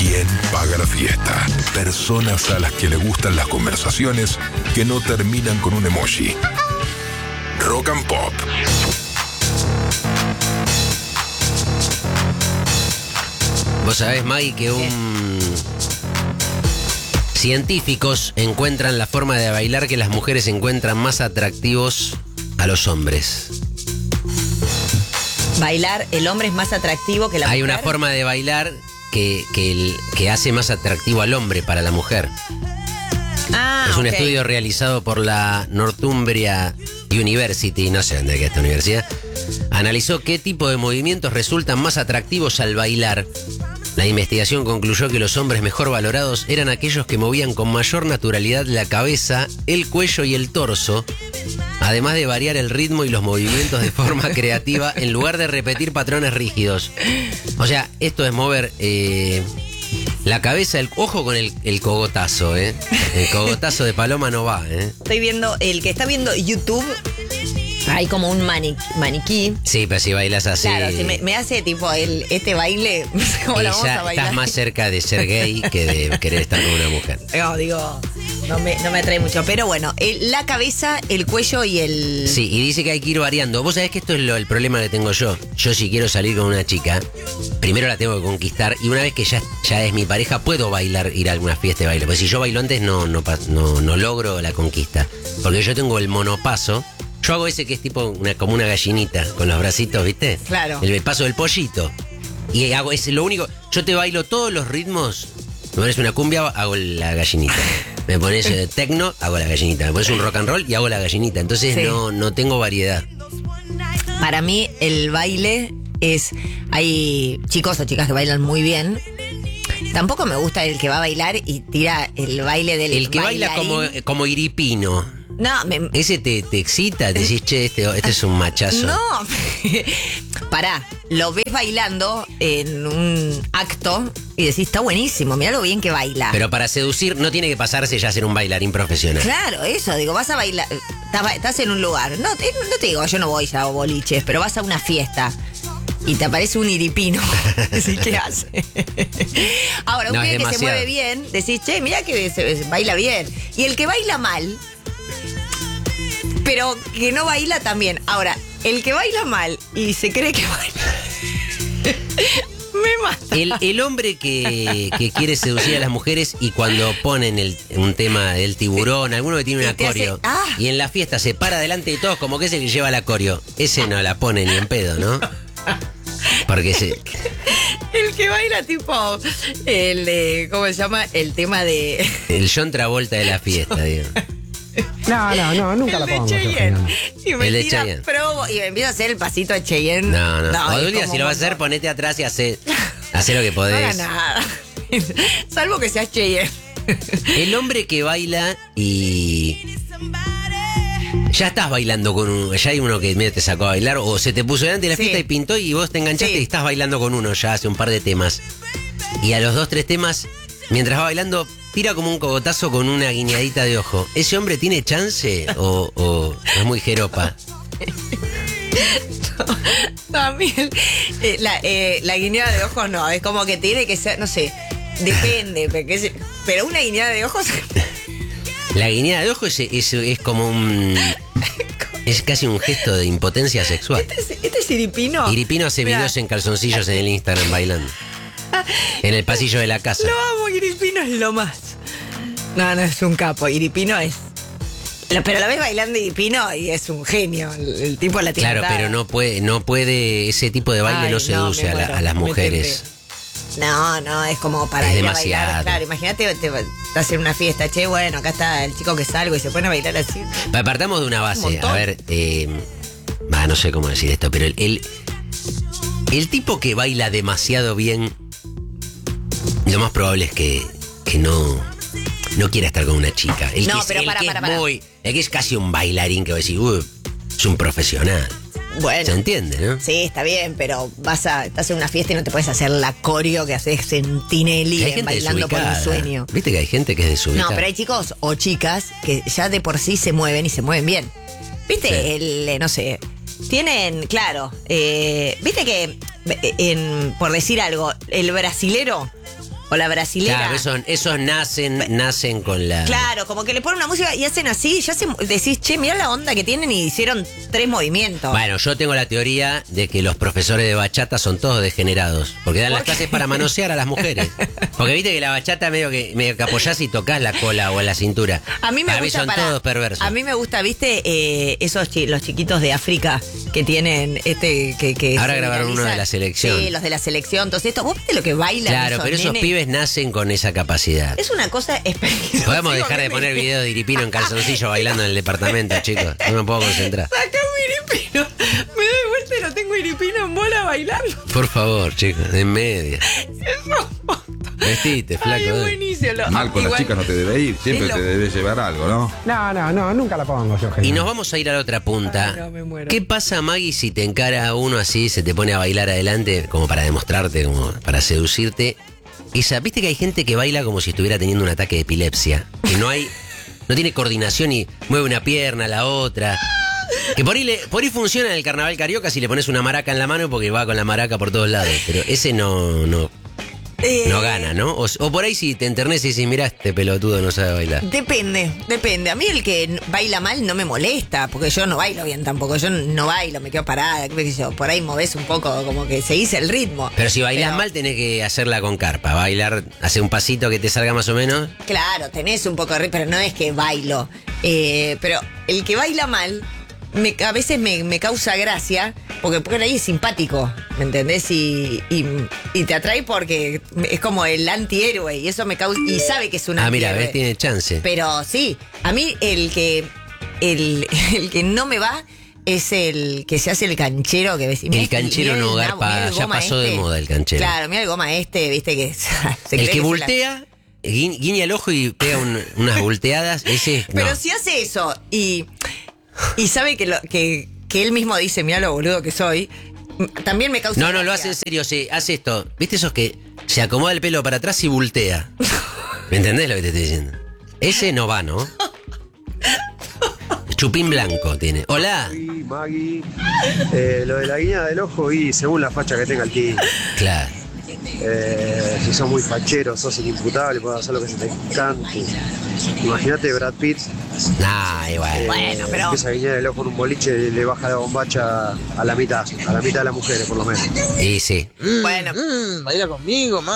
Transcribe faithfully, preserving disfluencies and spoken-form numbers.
¿Quién paga la fiesta? Personas a las que le gustan las conversaciones que no terminan con un emoji. Rock and Pop. Vos sabés, Maggie, que un... científicos encuentran la forma de bailar que las mujeres encuentran más atractivos a los hombres. Bailar, el hombre es más atractivo que la mujer. Hay una forma de bailar que, que, el, que hace más atractivo al hombre para la mujer. Ah, es un ok. estudio realizado por la Northumbria University, no sé dónde es esta universidad. Analizó qué tipo de movimientos resultan más atractivos al bailar. La investigación concluyó que los hombres mejor valorados eran aquellos que movían con mayor naturalidad la cabeza, el cuello y el torso, además de variar el ritmo y los movimientos de forma creativa en lugar de repetir patrones rígidos. O sea, esto es mover eh, la cabeza, el ojo con el, el cogotazo, ¿eh? El cogotazo de paloma no va, ¿eh? Estoy viendo, el que está viendo YouTube, hay como un mani- maniquí. Sí, pero si bailas así... Claro, si me, me hace tipo el, este baile, no sé cómo eh, la vamos ya a bailar. estás más cerca de ser gay que de querer estar con una mujer. No, digo, no me, no me atrae mucho. Pero bueno, el- la cabeza, el cuello y el... Sí, y dice que hay que ir variando. Vos sabés que esto es lo, el problema que tengo yo. Yo si quiero salir con una chica, primero la tengo que conquistar y una vez que ya, ya es mi pareja, puedo bailar, ir a alguna fiesta de baile. Porque si yo bailo antes no, no, pa- no, no logro la conquista. Porque yo tengo el monopaso. Yo hago ese que es tipo una, como una gallinita, con los bracitos, ¿viste? Claro. El, el paso del pollito. Y hago ese, lo único... Yo te bailo todos los ritmos. Me pones una cumbia, hago la gallinita. Me pones eh, tecno, hago la gallinita. Me pones un rock and roll y hago la gallinita. Entonces Sí. no, no tengo variedad. Para mí el baile es... Hay chicos o chicas que bailan muy bien. Tampoco me gusta el que va a bailar y tira el baile del El que baila bailarín. como, como iripino. No, me... Ese te, te excita, te decís, che, este, este es un machazo. No, pará, lo ves bailando en un acto y decís, está buenísimo, mirá lo bien que baila. Pero para seducir no tiene que pasarse ya a ser un bailarín profesional. Claro, eso, digo, vas a bailar, estás, estás en un lugar, no, te- no te digo, yo no voy ya a boliches, pero vas a una fiesta y te aparece un iripino, decís, ¿qué hace? Ahora, un No, es pibe que se demasiado. mueve bien, decís, che, mirá que se- se baila bien. Y el que baila mal, pero que no baila también. Ahora, el que baila mal y se cree que baila, me mata. El, el hombre que, que quiere seducir a las mujeres y cuando ponen el, un tema del tiburón, alguno que tiene Y una te hace- coreo, ¡ah! y en la fiesta se para delante de todos como que es el que lleva la coreo, ese no la pone ni en pedo, ¿no? Porque se... El que baila tipo el de, ¿cómo se llama? El tema de... El John Travolta de la fiesta, digo. No, no, no, nunca el la de pongo. Cheyenne. Y me El de tira Cheyenne. promo y me empieza a hacer el pasito de Cheyenne. No, no. O es de un día, como si lo vas a hacer, montón. ponete atrás y hace, hace lo que No podés. haga nada. Salvo que seas Cheyenne. El hombre que baila y... Ya estás bailando con uno, ya hay uno que medio te sacó a bailar, o se te puso delante de la Sí. fiesta y pintó y vos te enganchaste Sí. y estás bailando con uno ya hace un par de temas. Y a los dos, tres temas, mientras va bailando, tira como un cogotazo con una guiñadita de ojo. ¿Ese hombre tiene chance o, o es muy jeropa? También eh, la, eh, la guiñada de ojos no, es como que tiene que ser, no sé, depende, porque es- pero una guiñada de ojos... La guiñada de ojo es, es, es como un... Es casi un gesto de impotencia sexual. Este es, este es iripino. Iripino hace Mirá, videos en calzoncillos en el Instagram bailando. En el pasillo de la casa. Lo amo, Iripino es lo más. No, no, es un capo. Iripino es... Lo- Pero la ves bailando Iripino y es un genio. El, el tipo la tiene Claro, atada. pero no puede, no puede, ese tipo de baile Ay, no seduce me a, la- muero, a las me mujeres. tendré. No, no, es como para Es ir a demasiado. bailar. Claro, imagínate, te estás en una fiesta, che, bueno, acá está el chico que salgo y se pone a bailar así. Pa- Partamos de una Un base. montón. A ver, eh, bah, no sé cómo decir esto, pero el, el, el tipo que baila demasiado bien, lo más probable es que, que no, no quiera estar con una chica. El No, que es, pero el para, que para, es para. muy, el que es casi un bailarín que va a decir, "Uy, es un profesional". Bueno. ¿Se entiende, no? Sí, está bien, pero vas a, estás en una fiesta y no te puedes hacer la coreo que haces en Tinelli Hay en gente bailando por un desubicada. sueño. Viste que hay gente que es desubicada. No, pero hay chicos o chicas que ya de por sí se mueven y se mueven bien. ¿Viste? Sí. El, eh, no sé, tienen, claro, eh, viste que, eh, en, por decir algo, el brasilero o la brasilera. Claro, esos, esos nacen, nacen con la... Claro, como que le ponen una música y hacen así, ya se, decís, che, mirá la onda que tienen y hicieron tres movimientos. Bueno, yo tengo la teoría de que los profesores de bachata son todos degenerados, porque dan las clases para manosear a las mujeres. Porque viste que la bachata medio que, medio que apoyás y tocas la cola o la cintura. A mí me para gusta mí son para- todos perversos. A mí me gusta, viste, eh, esos chi- los chiquitos de África que tienen este que, que Ahora se grabaron uno de viralizan. la selección. Sí, los de la selección. Entonces esto, ¿vos viste lo que bailan? Claro, pero esos nenes? pibes nacen con esa capacidad. Es una cosa espectacular. Podemos dejar de poner videos de Iripino en calzoncillo bailando en el departamento, chicos. No me puedo concentrar. Saca un iripino. Me doy vuelta y lo tengo iripino en bola bailando. Por favor, chicos, en media. Vestite, flaco. Ay, es dale. buenísimo. Lo- Mal con las igual- chicas no te debe ir, siempre Es lo- te debe llevar algo, ¿no? No, no, no, nunca la pongo yo, Y Germán. nos vamos a ir a la otra punta. Ay, no, me muero. ¿Qué pasa, Maggie, si te encara uno así, se te pone a bailar adelante, como para demostrarte, como para seducirte? Esa, viste que hay gente que baila como si estuviera teniendo un ataque de epilepsia. Que no hay, no tiene coordinación y mueve una pierna, la otra. Que por ahí, le- por ahí funciona en el carnaval carioca si le pones una maraca en la mano porque va con la maraca por todos lados. Pero ese no, no, Eh, no gana, ¿no? O, o por ahí si te enternece y dices, mirá, este pelotudo no sabe bailar. Depende, depende. A mí el que n- baila mal no me molesta, porque yo no bailo bien tampoco. Yo no bailo, me quedo parada, qué sé yo. Por ahí movés un poco, como que se dice el ritmo. Pero si bailas Pero, mal tenés que hacerla con carpa. Bailar, hacer un pasito que te salga más o menos. Claro, tenés un poco de ritmo, pero no es que bailo. Eh, pero el que baila mal, me- a veces me, me causa gracia, porque por ahí es simpático, ¿me entendés? Y, y, y te atrae porque es como el antihéroe, y eso me causa. Y sabe que es un Ah, mira, antihéroe. ves, tiene chance. Pero sí, a mí el que el, el que no me va es el que se hace el canchero que ves. y mirá El canchero mirá no el garpa, mirá el ya goma pasó de moda el canchero. Claro, mira el goma este, viste que se El cree que se la- voltea, gui- guiña el ojo y pega un- unas volteadas, ese no. Pero si hace eso y, y sabe que, lo, que, que él mismo dice, mira lo boludo que soy, m- también me causa. No, no, lo gracia. hace en serio, se hace esto. ¿Viste esos que se acomoda el pelo para atrás y voltea? ¿Me entendés lo que te estoy diciendo? Ese no va, ¿no? Chupín blanco tiene. Hola. Y Maggie, eh, lo de la guiña del ojo y según la facha que tenga el tío. Claro. Eh, si sos muy fachero, sos inimputable, puedes hacer lo que se te cante. Imagínate Brad Pitt, Nah, igual. eh, Bueno, pero- empieza a guiñar el ojo en un boliche y le baja la bombacha a la mitad, a la mitad de las mujeres por lo menos. Y sí. Bueno, Mm, baila conmigo, ma.